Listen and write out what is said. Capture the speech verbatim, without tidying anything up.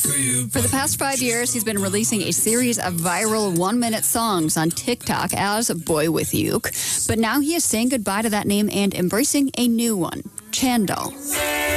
For the past five years, he's been releasing a series of viral one-minute songs on TikTok as Boy With Uke. But now he is saying goodbye to that name and embracing a new one, Chandal.